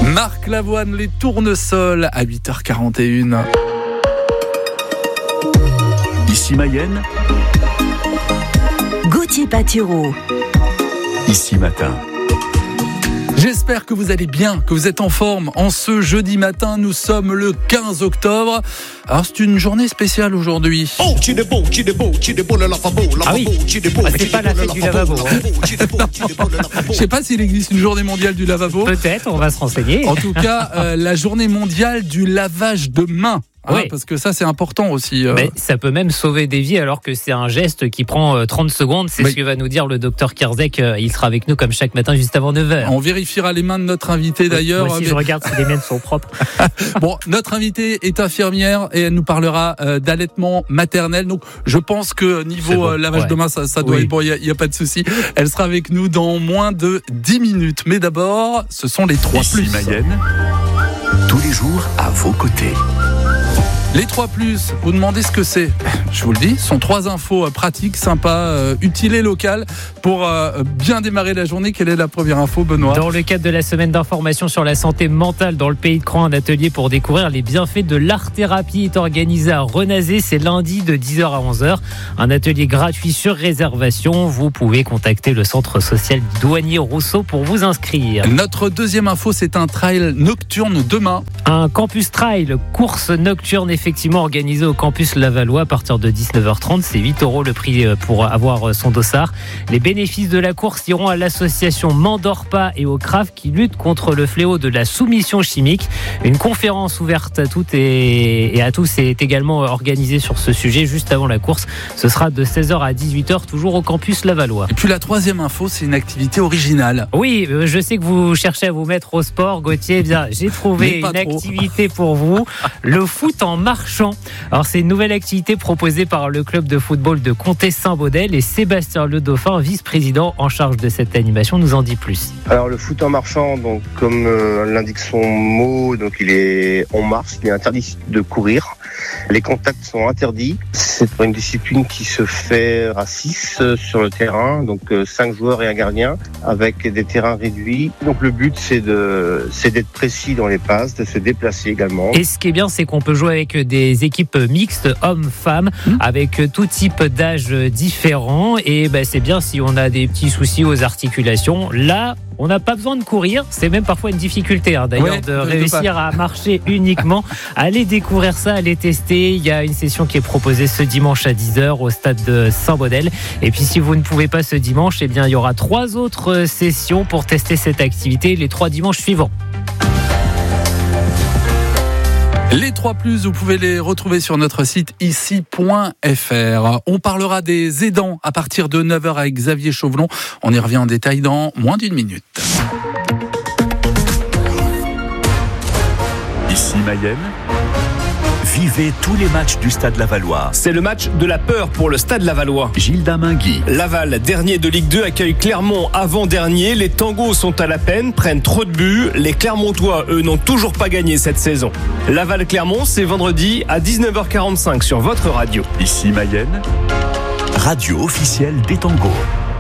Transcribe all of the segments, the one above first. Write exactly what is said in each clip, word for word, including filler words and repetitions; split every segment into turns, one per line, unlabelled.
Marc Lavoine, les tournesols à huit heures quarante et une.
Ici Mayenne.
Gauthier Patureau.
Ici Matin.
J'espère que vous allez bien, que vous êtes en forme. En ce jeudi matin, nous sommes le quinze octobre. Alors c'est une journée spéciale aujourd'hui.
Ah oui,
ah, c'est pas la fête du lavabo. Hein.
Je sais pas s'il existe une journée mondiale du lavabo.
Peut-être, on va se renseigner.
En tout cas, euh, la journée mondiale du lavage de mains. Hein,
oui.
Parce que ça, c'est important aussi. Euh...
Mais ça peut même sauver des vies alors que c'est un geste qui prend euh, trente secondes. C'est
oui.
ce que va nous dire le docteur Kerzek. Euh, il sera avec nous comme chaque matin juste avant neuf heures.
On vérifiera les mains de notre invité d'ailleurs.
Moi aussi,
mais...
je regarde si les miennes sont propres.
Bon, notre invitée est infirmière et elle nous parlera euh, d'allaitement maternel. Donc, je pense que niveau
bon.
euh, lavage
ouais.
de mains, ça, ça doit
oui.
être bon. Il n'y a, a pas de souci. Elle sera avec nous dans moins de dix minutes. Mais d'abord, ce sont les trois
Ici
plus.
Mayenne. Tous les jours à vos côtés.
Les trois plus, vous demandez ce que c'est. Je vous le dis, ce sont trois infos pratiques, sympas, euh, utiles et locales pour euh, bien démarrer la journée. Quelle est la première info, Benoît ?
Dans le cadre de la semaine d'information sur la santé mentale dans le Pays de Croix, un atelier pour découvrir les bienfaits de l'art-thérapie est organisé à Renazé. C'est lundi de dix heures à onze heures. Un atelier gratuit sur réservation. Vous pouvez contacter le centre social Douanier Rousseau pour vous inscrire.
Notre deuxième info, c'est un trail nocturne demain.
Un campus trail, course nocturne effectivement organisée au campus Lavallois à partir de dix-neuf heures trente. C'est huit euros le prix pour avoir son dossard. Les bénéfices de la course iront à l'association M'endors pas et au C R A F qui lutte contre le fléau de la soumission chimique. Une conférence ouverte à toutes et à tous est également organisée sur ce sujet juste avant la course. Ce sera de seize heures à dix-huit heures, toujours au campus Lavallois.
Et puis la troisième info, c'est une activité originale.
Oui, je sais que vous cherchez à vous mettre au sport, Gauthier. Bien, j'ai trouvé une
trop.
activité pour vous, le foot en marchant. Alors c'est une nouvelle activité proposée par le club de football de Comté-Saint-Baudel et Sébastien Le Dauphin, vice-président en charge de cette animation, nous en dit plus.
Alors le foot en marchant, donc comme euh, l'indique son mot, donc il est on marche, il est interdit de courir. Les contacts sont interdits. C'est une discipline qui se fait à six sur le terrain, donc cinq joueurs et un gardien, avec des terrains réduits. Donc le but, c'est de, c'est d'être précis dans les passes, de se déplacer également.
Et ce qui est bien, c'est qu'on peut jouer avec des équipes mixtes, hommes-femmes, mmh. avec tout type d'âge différents. Et ben, c'est bien si on a des petits soucis aux articulations. Là, on n'a pas besoin de courir, c'est même parfois une difficulté hein, d'ailleurs ouais, de réussir à marcher uniquement. Allez découvrir ça, allez tester. Il y a une session qui est proposée ce dimanche à dix heures au stade de Saint-Baudel. Et puis si vous ne pouvez pas ce dimanche, eh bien, il y aura trois autres sessions pour tester cette activité les trois dimanches suivants.
Les trois plus, vous pouvez les retrouver sur notre site ici point f r. On parlera des aidants à partir de neuf heures avec Xavier Chauvelon. On y revient en détail dans moins d'une minute.
Ici Mayenne. Vivez tous les matchs du Stade Lavallois.
C'est le match de la peur pour le Stade Lavallois.
Gilda Mingui.
Laval, dernier de Ligue deux, accueille Clermont avant-dernier. Les tangos sont à la peine, prennent trop de buts. Les Clermontois, eux, n'ont toujours pas gagné cette saison. Laval-Clermont, c'est vendredi à dix-neuf heures quarante-cinq sur votre radio.
Ici Mayenne, radio officielle des tangos.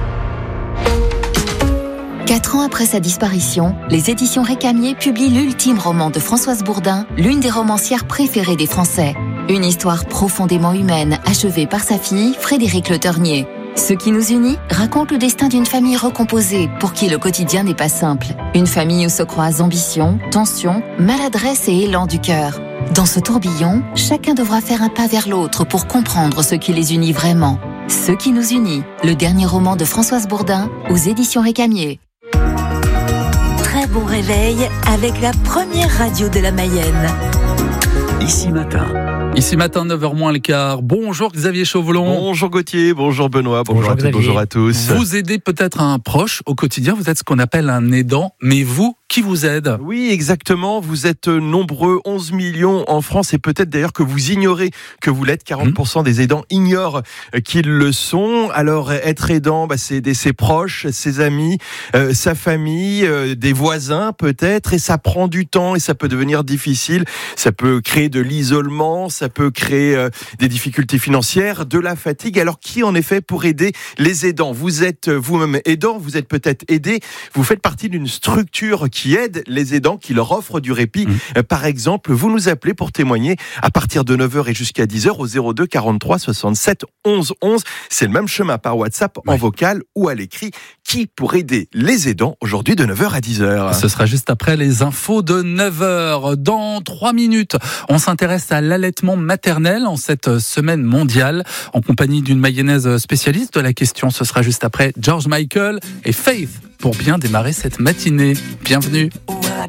Quatre ans après sa disparition, les éditions Récamier publient l'ultime roman de Françoise Bourdin, l'une des romancières préférées des Français. Une histoire profondément humaine, achevée par sa fille, Frédéric Le Ternier. Ce qui nous unit raconte le destin d'une famille recomposée, pour qui le quotidien n'est pas simple. Une famille où se croisent ambition, tension, maladresse et élan du cœur. Dans ce tourbillon, chacun devra faire un pas vers l'autre pour comprendre ce qui les unit vraiment. Ce qui nous unit, le dernier roman de Françoise Bourdin, aux éditions Récamier. Très bon réveil avec la première radio de la Mayenne.
Ici Matin.
Ici matin, neuf heures moins le quart. Bonjour Xavier Chauvelon.
Bonjour Gauthier, bonjour Benoît, bonjour, bonjour à toutes, bonjour à tous.
Vous aidez peut-être un proche au quotidien, vous êtes ce qu'on appelle un aidant, mais vous, qui vous aide ?
Oui, exactement, vous êtes nombreux, onze millions en France, et peut-être d'ailleurs que vous ignorez que vous l'êtes, quarante pour cent des aidants ignorent qu'ils le sont. Alors être aidant, bah, c'est aider ses proches, ses amis, euh, sa famille, euh, des voisins peut-être, et ça prend du temps et ça peut devenir difficile, ça peut créer de l'isolement, ça peut créer euh, des difficultés financières, de la fatigue. Alors qui en effet pour aider les aidants ? Vous êtes vous-même aidant, vous êtes peut-être aidé, vous faites partie d'une structure qui qui aident les aidants, qui leur offrent du répit. Mmh. Par exemple, vous nous appelez pour témoigner à partir de neuf heures et jusqu'à dix heures au zéro deux quarante-trois soixante-sept onze onze. C'est le même chemin par WhatsApp, ouais. en vocal ou à l'écrit. Qui pour aider les aidants aujourd'hui de neuf heures à dix heures?
Ce sera juste après les infos de neuf heures. Dans trois minutes, on s'intéresse à l'allaitement maternel en cette semaine mondiale en compagnie d'une mayonnaise spécialiste de la question. Ce sera juste après George Michael et Faith pour bien démarrer cette matinée. Bienvenue.